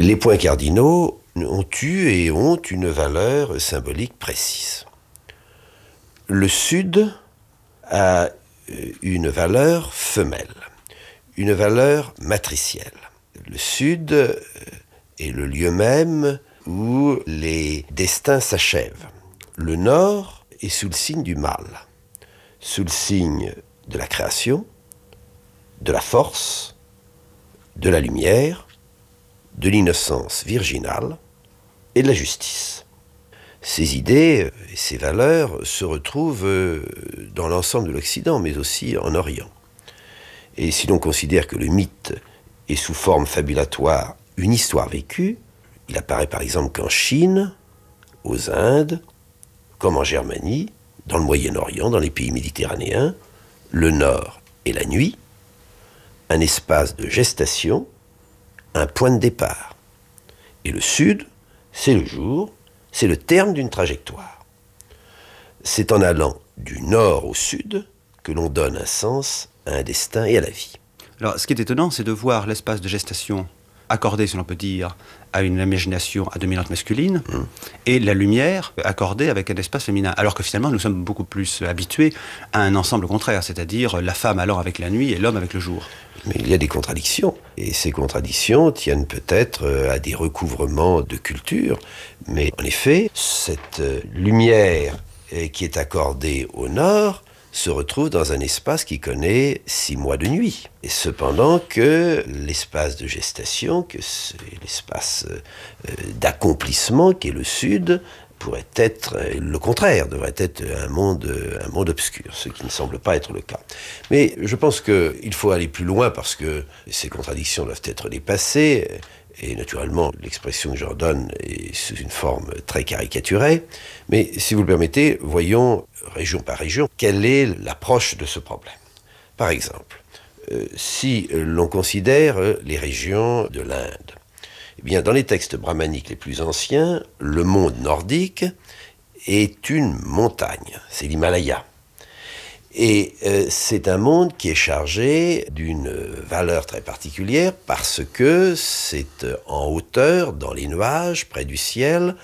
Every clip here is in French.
Les points cardinaux ont eu et ont une valeur symbolique précise. Le Sud a une valeur femelle, une valeur matricielle. Le Sud est le lieu même où les destins s'achèvent. Le Nord est sous le signe du mal, sous le signe de la création, de la force, de la lumière, de l'innocence virginale et de la justice. Ces idées et ces valeurs se retrouvent dans l'ensemble de l'Occident, mais aussi en Orient. Et si l'on considère que le mythe est sous forme fabulatoire une histoire vécue, il apparaît par exemple qu'en Chine, aux Indes, comme en Germanie, dans le Moyen-Orient, dans les pays méditerranéens, le Nord est la nuit, un espace de gestation, un point de départ. Et le Sud, c'est le jour, c'est le terme d'une trajectoire. C'est en allant du Nord au Sud que l'on donne un sens à un destin et à la vie. Alors, ce qui est étonnant, c'est de voir l'espace de gestation accordé, si l'on peut dire, à une imagination à dominante masculine, et la lumière accordée avec un espace féminin. Alors que finalement, nous sommes beaucoup plus habitués à un ensemble contraire, c'est-à-dire la femme alors avec la nuit et l'homme avec le jour. Mais il y a des contradictions, et ces contradictions tiennent peut-être à des recouvrements de culture, mais en effet, cette lumière qui est accordée au nord se retrouve dans un espace qui connaît 6 mois de nuit. Et cependant que l'espace de gestation, que c'est l'espace d'accomplissement qui est le sud, pourrait être le contraire, devrait être un monde obscur, ce qui ne semble pas être le cas. Mais je pense qu'il faut aller plus loin parce que ces contradictions doivent être dépassées. Et naturellement, l'expression que j'en donne est sous une forme très caricaturée. Mais si vous le permettez, voyons région par région quelle est l'approche de ce problème. Par exemple, si l'on considère les régions de l'Inde, eh bien, dans les textes brahmaniques les plus anciens, le monde nordique est une montagne, c'est l'Himalaya. Et c'est un monde qui est chargé d'une valeur très particulière parce que c'est en hauteur, dans les nuages, près du ciel,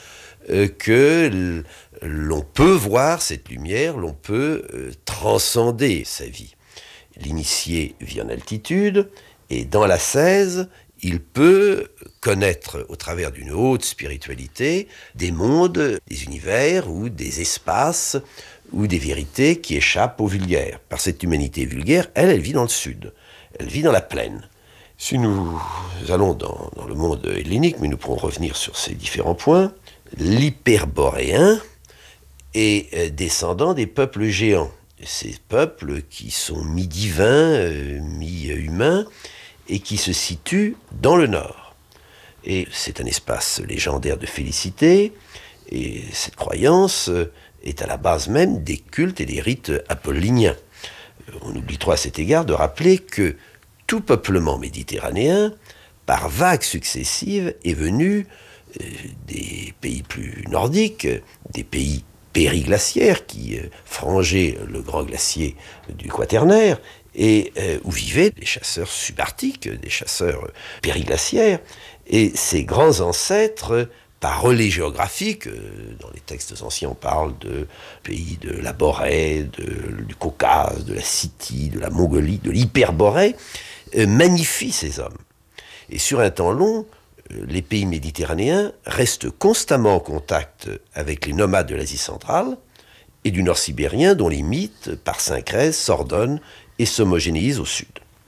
que l'on peut voir cette lumière, l'on peut transcender sa vie. L'initié vit en altitude et dans l'ascèse, il peut connaître au travers d'une haute spiritualité des mondes, des univers ou des espaces ou des vérités qui échappent au vulgaire. Par cette humanité vulgaire, elle vit dans le sud, elle vit dans la plaine. Si nous allons dans le monde hellénique, mais nous pourrons revenir sur ces différents points, l'hyperboréen est descendant des peuples géants. Ces peuples qui sont mi-divins, mi-humains, et qui se situent dans le nord. Et c'est un espace légendaire de félicité, et cette croyance est à la base même des cultes et des rites apolliniens. On oublie trop à cet égard de rappeler que tout peuplement méditerranéen, par vagues successives, est venu des pays plus nordiques, des pays périglaciaires qui frangeaient le grand glacier du Quaternaire, et où vivaient des chasseurs subarctiques, des chasseurs périglaciaires. Et ces grands ancêtres, par relais géographique, dans les textes anciens on parle de pays de la Borée, du Caucase, de la Scythie, de la Mongolie, de l'Hyperborée, magnifient ces hommes. Et sur un temps long, les pays méditerranéens restent constamment en contact avec les nomades de l'Asie centrale et du nord sibérien, dont les mythes, par syncrèse, s'ordonnent et s'homogénéisent au sud.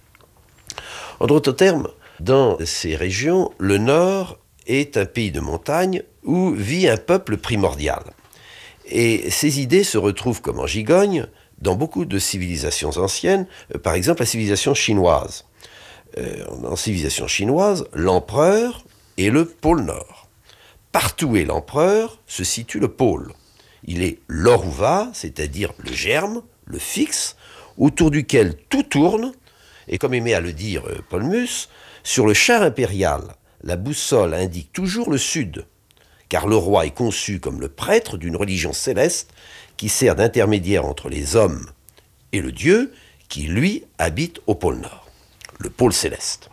En d'autres termes, dans ces régions, le nord est un pays de montagne où vit un peuple primordial. Et ces idées se retrouvent comme en gigogne dans beaucoup de civilisations anciennes, par exemple la civilisation chinoise. En civilisation chinoise, l'empereur est le pôle nord. Partout où est l'empereur se situe le pôle. Il est l'Oruva, c'est-à-dire le germe, le fixe, autour duquel tout tourne, et comme aimait à le dire Polmus, sur le char impérial, la boussole indique toujours le sud, car le roi est conçu comme le prêtre d'une religion céleste qui sert d'intermédiaire entre les hommes et le Dieu qui, lui, habite au pôle Nord, le pôle céleste.